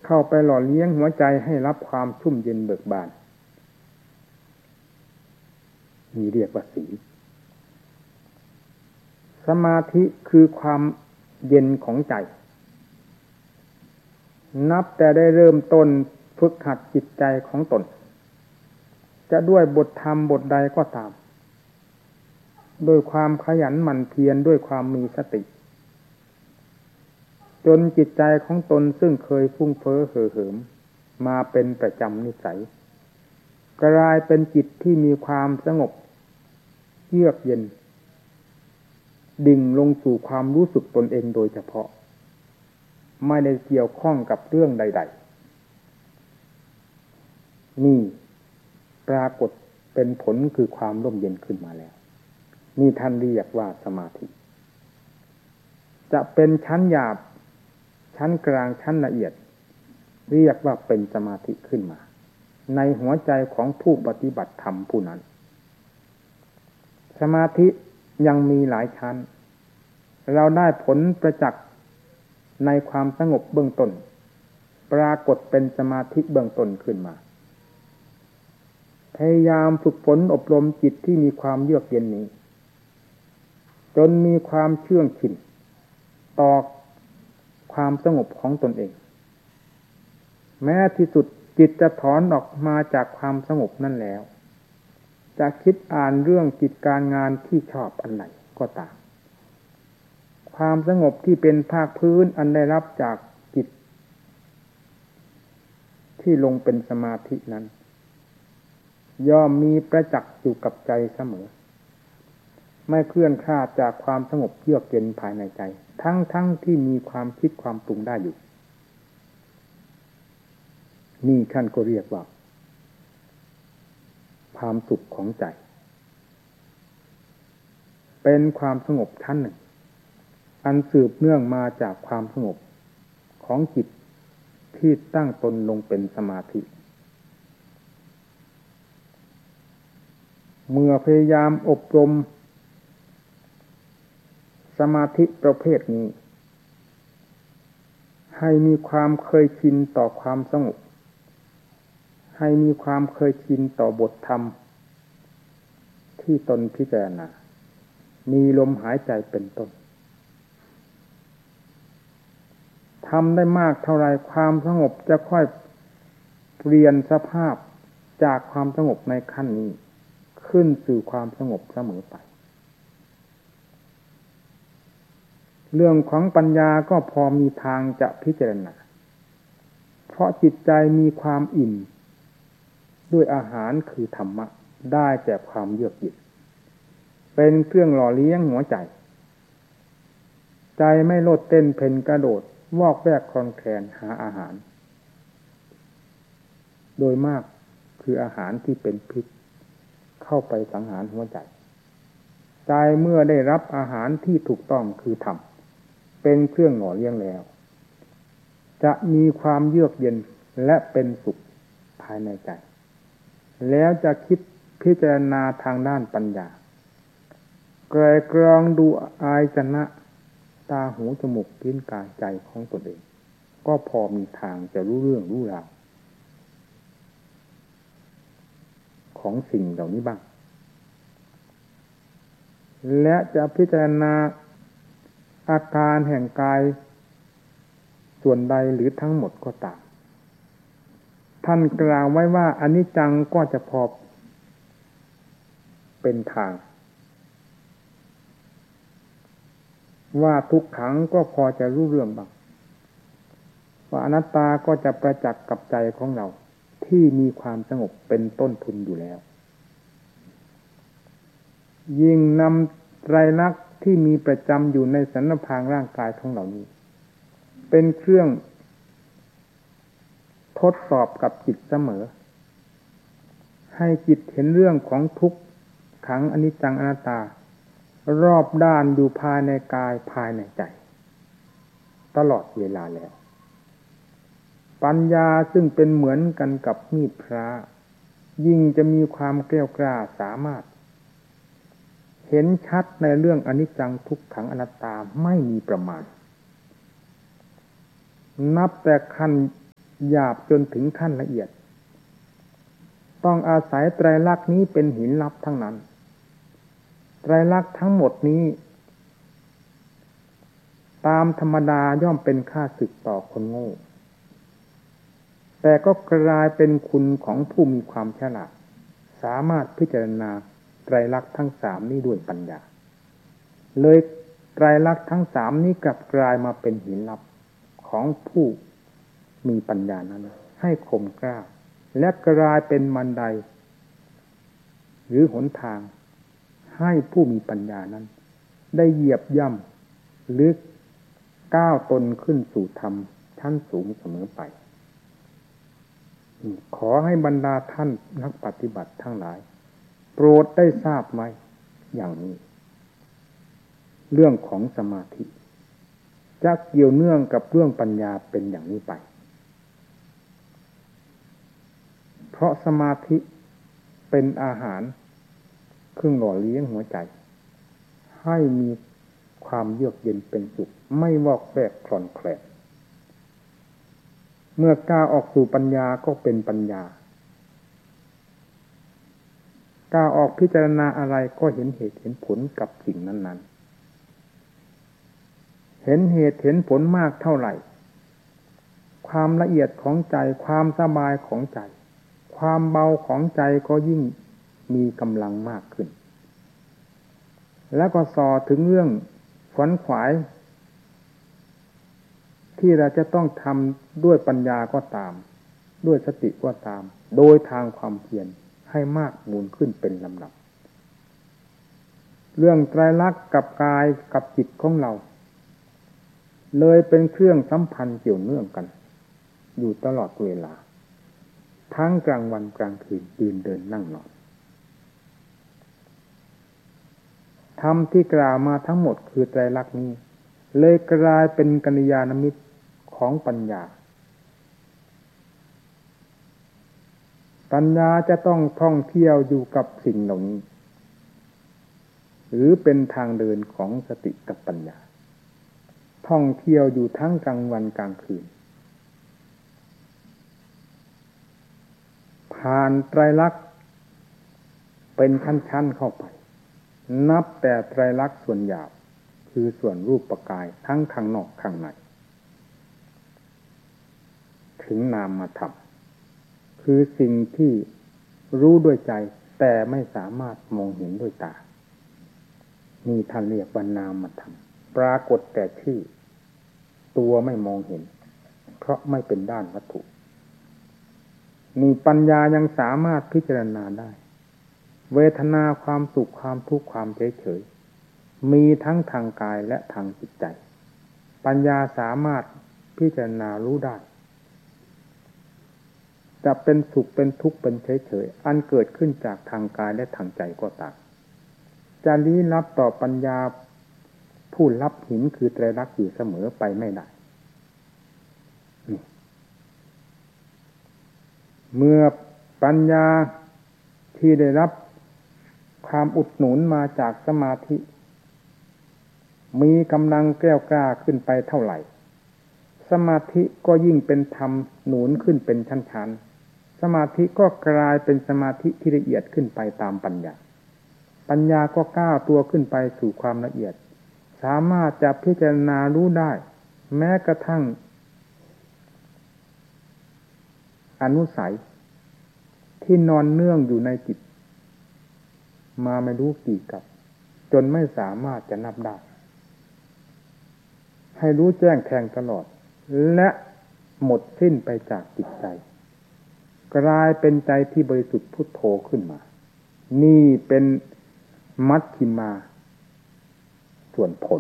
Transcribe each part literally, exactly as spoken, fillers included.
เข้าไปหล่อเลี้ยงหัวใจให้รับความชุ่มเย็นเบิกบานนี่เรียกว่าศีลสมาธิคือความเย็นของใจนับแต่ได้เริ่มต้นฝึกหัดจิตใจของตนจะด้วยบทธรรมบทใดก็ตามด้วยความขยันหมั่นเพียรด้วยความมีสติจนจิตใจของตนซึ่งเคยฟุ้งเฟ้อเห่อเหิมมาเป็นประจำนิสัยกลายเป็นจิตที่มีความสงบเยือกเย็นดิ่งลงสู่ความรู้สึกตนเองโดยเฉพาะไม่ได้เกี่ยวข้องกับเรื่องใดๆนี่ปรากฏเป็นผลคือความร่มเย็นขึ้นมาแล้วนี่ท่านเรียกว่าสมาธิจะเป็นชั้นหยาบชั้นกลางชั้นละเอียดเรียกว่าเป็นสมาธิขึ้นมาในหัวใจของผู้ปฏิบัติธรรมผู้นั้นสมาธิยังมีหลายชั้นเราได้ผลประจักษ์ในความสงบเบื้องต้นปรากฏเป็นสมาธิเบื้องต้นขึ้นมาพยายามฝึกฝนอบรมจิตที่มีความเยือกเย็นนี้จนมีความเชื่องชินต่อความสงบของตนเองแม้ที่สุดจิตจะถอนออกมาจากความสงบนั่นแล้วจะคิดอ่านเรื่องกิจการงานที่ชอบอันไหนก็ตามความสงบที่เป็นภาคพื้นอันได้รับจากจิตที่ลงเป็นสมาธินั้นย่อมมีประจักษ์อยู่กับใจเสมอไม่เคลื่อนคลาดจากความสงบเยือกเย็นภายในใจทั้งๆ ท, ที่มีความคิดความปรุงได้อยู่นี่ท่านก็เรียกว่าความสุขของใจเป็นความสงบชั้นหนึ่งอันสืบเนื่องมาจากความสงบของจิตที่ตั้งตนลงเป็นสมาธิเมื่อพยายามอบรมสมาธิประเภทนี้ให้มีความเคยชินต่อความสงบให้มีความเคยชินต่อบทธรรมที่ตนพิจารณามีลมหายใจเป็นต้นทำได้มากเท่าไรความสงบจะค่อยเปลี่ยนสภาพจากความสงบในขั้นนี้ขึ้นสู่ความสงบเสมอไปเรื่องของปัญญาก็พอมีทางจะพิจารณาเพราะจิตใจมีความอิ่มด้วยอาหารคือธรรมะได้แต่ความเยือกเย็นเป็นเครื่องหล่อเลี้ยงหัวใจใจไม่โลดเต้นเพ่นกระโดดวอกแวกคลอนแคลนหาอาหารโดยมากคืออาหารที่เป็นพิษเข้าไปสังหารหัวใจใจเมื่อได้รับอาหารที่ถูกต้องคือธรรมเป็นเครื่องหล่อเลี้ยงแล้วจะมีความเยือกเย็นและเป็นสุขภายในใจแล้วจะคิดพิจารณาทางด้านปัญญาไกลกรองดูอายจนะตาหูจมูกลิ้นกายใจของตนเองก็พอมีทางจะรู้เรื่องรู้ราวของสิ่งเหล่านี้บ้างและจะพิจารณาอาการแห่งกายส่วนใดหรือทั้งหมดก็ตามท่านกล่าวไว้ว่าอนิจจังก็จะพอเป็นทางว่าทุกขังก็พอจะรู้เรื่องบ้างว่าอนัตตาก็จะประจักษ์กับใจของเราที่มีความสงบเป็นต้นทุนอยู่แล้วยิ่งนำไตรลักษณ์ที่มีประจำอยู่ในสันพางร่างกายของเรานี้เป็นเครื่องทดสอบกับจิตเสมอให้จิตเห็นเรื่องของทุกขังอนิจจังอนัตตารอบด้านอยู่ภายในกายภายในใจตลอดเวลาแล้วปัญญาซึ่งเป็นเหมือนกันกับมีดพระยิ่งจะมีความแกล้วกล้าสามารถเห็นชัดในเรื่องอนิจจังทุกขังอนัตตาไม่มีประมาณนับแต่ขั้นหยาบจนถึงขั้นละเอียดต้องอาศัยไตรลักษณ์นี้เป็นหินลับทั้งนั้นไตรลักษณ์ทั้งหมดนี้ตามธรรมดาย่อมเป็นข้าศึกต่อคนโง่แต่ก็กลายเป็นคุณของผู้มีความฉลาดสามารถพิจารณาไตรลักษณ์ทั้งสามนี้ด้วยปัญญาเลยไตรลักษณ์ทั้งสามนี้กลับกลายมาเป็นหินลับของผู้มีปัญญานั้นให้คมกล้าและกลายเป็นบันไดหรือหนทางให้ผู้มีปัญญานั้นได้เหยียบย่ำหรือก้าวตนขึ้นสู่ธรรมชั้นสูงเสมอไปขอให้บรรดาท่านนักปฏิบัติทั้งหลายโปรดได้ทราบไหมอย่างนี้เรื่องของสมาธิจะเกี่ยวเนื่องกับเรื่องปัญญาเป็นอย่างนี้ไปเพราะสมาธิเป็นอาหารเครื่องหล่อเลี้ยงหัวใจให้มีความเยือกเย็นเป็นสุขไม่วอกแวกคลอนแคลนเมื่อก้าวออกสู่ปัญญาก็เป็นปัญญาก้าวออกพิจารณาอะไรก็เห็นเหตุเห็นผลกับสิ่งนั้นๆเห็นเหตุเห็นผลมากเท่าไหร่ความละเอียดของใจความสบายของใจความเบาของใจก็ยิ่งมีกำลังมากขึ้นแล้วก็ส่อถึงเรื่องขวนขวายที่เราจะต้องทำด้วยปัญญาก็ตามด้วยสติก็ตามโดยทางความเพียรให้มากมูลขึ้นเป็นลำดับเรื่องไตรลักษณ์กับกายกับจิตของเราเลยเป็นเครื่องสัมพันธ์เกี่ยวเนื่องกันอยู่ตลอดเวลาทั้งกลางวันกลางคืนยืนเดินนั่งนอนธรรมที่กล่าวมาทั้งหมดคือไตรลักษณ์นี้เลยกลายเป็นกัลยาณมิตรของปัญญาปัญญาจะต้องท่องเที่ยวอยู่กับสิ่งเหล่านี้หรือเป็นทางเดินของสติกับปัญญาท่องเที่ยวอยู่ทั้งกลางวันกลางคืนผ่านไตรลักษณ์เป็นชั้นๆเข้าไปนับแต่ไตรลักษณ์ส่วนหยาบคือส่วนรูปกายทั้งข้างนอกข้างในถึงนามธรรมคือสิ่งที่รู้ด้วยใจแต่ไม่สามารถมองเห็นด้วยตานี่ท่านเรียกว่านามธรรมปรากฏแต่ชื่อตัวไม่มองเห็นเพราะไม่เป็นด้านวัตถุนี่ปัญญายังสามารถพิจารณาได้เวทนาความสุขความทุกข์ความเฉยๆมีทั้งทางกายและทางจิตใจปัญญาสามารถพิจารณารู้ได้จะเป็นสุขเป็นทุกข์เป็นเฉยๆอันเกิดขึ้นจากทางกายและทางใจก็ตามจะลี้ลับต่อปัญญาผู้รับหินคือไตรลักษณ์อยู่เสมอไปไม่ได้เมื่อปัญญาที่ได้รับความอุดหนุนมาจากสมาธิมีกำลังแกล้วกล้าขึ้นไปเท่าไหร่สมาธิก็ยิ่งเป็นธรรมหนุนขึ้นเป็นชั้นๆสมาธิก็กลายเป็นสมาธิที่ละเอียดขึ้นไปตามปัญญาปัญญาก็ก้าวตัวขึ้นไปสู่ความละเอียดสามารถจะพิจารณารู้ได้แม้กระทั่งอนุสัยที่นอนเนื่องอยู่ในจิตมาไม่รู้กี่กับจนไม่สามารถจะนับได้ให้รู้แจ้งแทงตลอดและหมดสิ้นไปจากจิตใจกลายเป็นใจที่บริสุทธิ์พุทโธขึ้นมานี่เป็นมัชฌิมาส่วนผล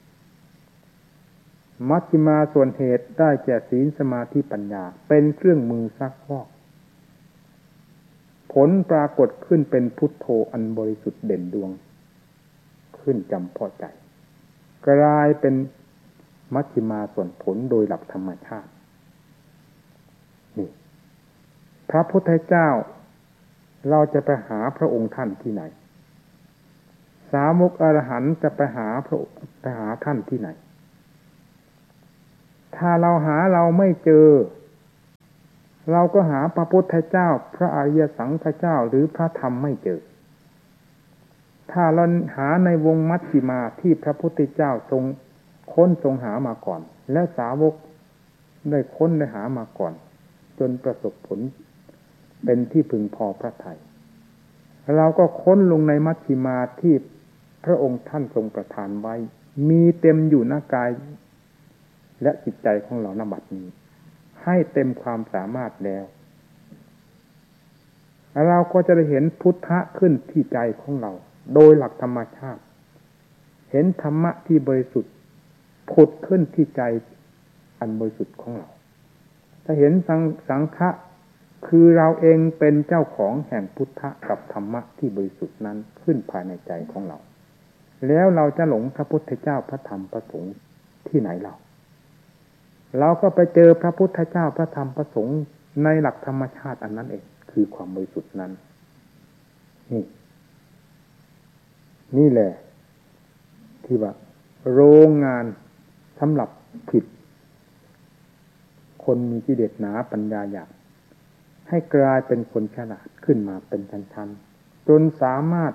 มัชฌิมาส่วนเหตุได้แก่ศีลสมาธิปัญญาเป็นเครื่องมือซักฟอกผลปรากฏขึ้นเป็นพุทโธอันบริสุทธิ์เด่นดวงขึ้นจำเพาะใจกลายเป็นมัชฌิมาส่วนผลโดยหลักธรรมชาตินี่พระพุทธเจ้าเราจะไปหาพระองค์ท่านที่ไหนสาวกอรหันต์จะไปหาพระไปหาท่านที่ไหนถ้าเราหาเราไม่เจอเราก็หาพระพุทธเจ้าพระอริยสังฆเจ้าหรือพระธรรมไม่เจอถ้าเราหาในวงมัชฌิมาที่พระพุทธเจ้าทรงค้นทรงหามาก่อนและสาวกได้ค้นได้หามาก่อนจนประสบผลเป็นที่พึงพอพระทัยเราก็ค้นลงในมัชฌิมาที่พระองค์ท่านทรงประทานไว้มีเต็มอยู่หน้ากายและจิตใจของเราณบัดนี้ให้เต็มความสามารถแล้วเราก็จะได้เห็นพุทธะขึ้นที่ใจของเราโดยหลักธรรมชาติเห็นธรรมะที่บริสุทธิ์ผุดขึ้นที่ใจอันบริสุทธิ์ของเราถ้าเห็นสังสังฆะคือเราเองเป็นเจ้าของแห่งพุทธะกับธรรมะที่บริสุทธิ์นั้นขึ้นภายในใจของเราแล้วเราจะหลงพระพุทธเจ้าพระธรรมพระสงฆ์ที่ไหนเราเราก็ไปเจอพระพุทธเจ้าพระธรรมพระสงฆ์ในหลักธรรมชาติอันนั้นเองคือความบริสุทธิ์นั้นนี่นี่แหละที่ว่าโรงงานสำหรับผิดคนมีกิเลสหนาปัญญาหยาบให้กลายเป็นคนฉลาดขึ้นมาเป็นชั้นๆจนสามารถ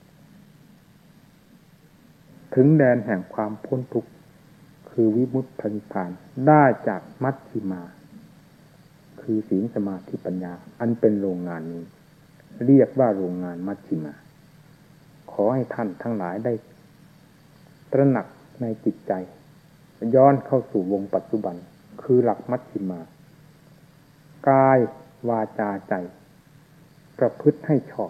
ถึงแดนแห่งความพ้นทุกข์คือวิมุตตินิพพานได้จากมัชฌิมาคือศีลสมาธิปัญญาอันเป็นโรงงานนี้เรียกว่าโรงงานมัชฌิมาขอให้ท่านทั้งหลายได้ตระหนักในจิตใจย้อนเข้าสู่วงปัจจุบันคือหลักมัชฌิมากายวาจาใจประพฤติให้ชอบ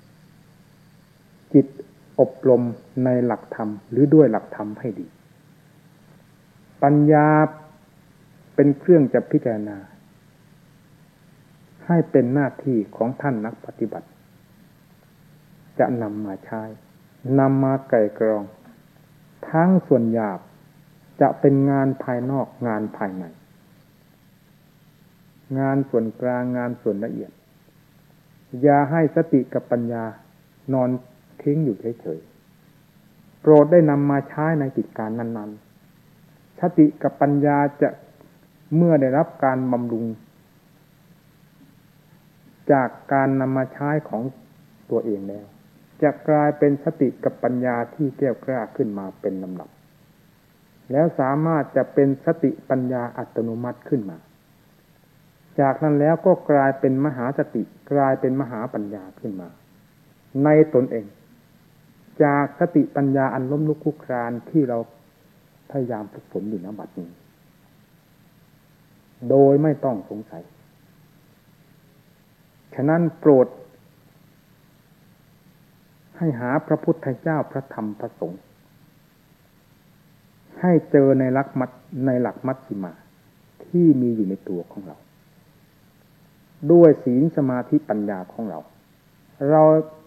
จิตอบรมในหลักธรรมหรือด้วยหลักธรรมให้ดีปัญญาเป็นเครื่องจะพิจารณาให้เป็นหน้าที่ของท่านนักปฏิบัติจะนำมาใช้นำมาไกร่กรองทั้งส่วนหยาบจะเป็นงานภายนอกงานภายในงานส่วนกลางงานส่วนละเอียดอย่าให้สติกับปัญญานอนทิ้งอยู่เฉยๆโปรดได้นำมาใช้ในกิจการนั้นๆสติกับปัญญาจะเมื่อได้รับการบำรุงจากการนำมาใช้ของตัวเองแล้วจะกลายเป็นสติกับปัญญาที่แก้วกล้าขึ้นมาเป็นลำดับแล้วสามารถจะเป็นสติปัญญาอัตโนมัติขึ้นมาจากนั้นแล้วก็กลายเป็นมหาสติกลายเป็นมหาปัญญาขึ้นมาในตนเองจากสติปัญญาอันล้มลุกคลุกคลานที่เราพยายามฝึกฝนอยู่ณบัดนี้โดยไม่ต้องสงสัยฉะนั้นโปรดให้หาพระพุทธเจ้าพระธรรมพระสงฆ์ให้เจอในหลักมัชในหลักมัชฌิมาที่มีอยู่ในตัวของเราด้วยศีลสมาธิปัญญาของเราเรา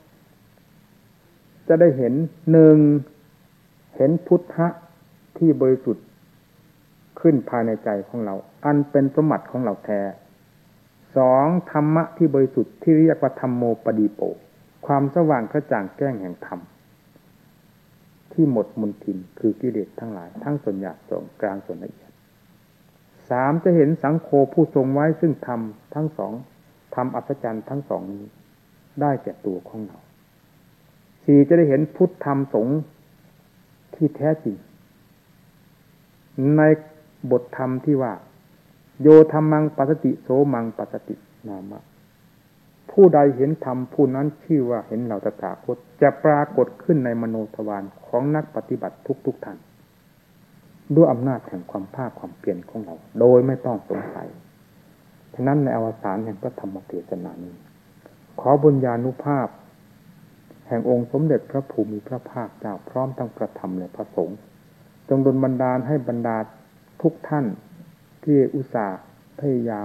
จะได้เห็นหนึ่งเห็นพุทธะที่บริสุทธิ์ขึ้นภายในใจของเราอันเป็นสมบัติของเราแท้สองธรรมะที่บริสุทธิ์ที่เรียกว่าธัมโมปดีโปความสว่างกระจ่างแจ้งแห่งธรรมที่หมดมลทินคือกิเลสทั้งหลายทั้งส่วนหยาบส่วนกลางส่วนละเอียดสามจะเห็นสังโฆผู้ทรงไว้ซึ่งธรรมทั้งสองธรรมอัศจรรย์ทั้งสองนี้ได้แก่ตัวของเราสี่จะได้เห็นพุทธธรรมสงฆ์ที่แท้จริงในบทธรรมที่ว่าโยธรรมังปัสสติโสมังปัสสตินามะผู้ใดเห็นธรรมผู้นั้นชื่อว่าเห็นเราตถาคตจะปรากฏขึ้นในมโนทวารของนักปฏิบัติทุกๆท่านด้วยอำนาจแห่งความภาคความเปลี่ยนของเราโดยไม่ต้องสงสัยฉะนั้นในอวสานแห่งพระธรรมเทศนานี้ขอบุญญาณุภาพแห่งองค์สมเด็จพระภูมิพระภาคเจ้าพร้อมทั้งพระธรรมและพระสงฆ์จงดลบันดาลให้บรรดาทุกท่านที่อุตส่าห์พยายาม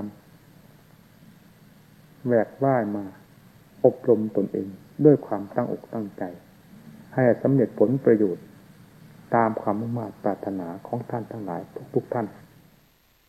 แหวกว่ายมาอบรมตนเองด้วยความตั้งอกตั้งใจให้สำเร็จผลประโยชน์ตามความมุ่งมั่นปรารถนาของท่านทั้งหลายทุกๆท่าน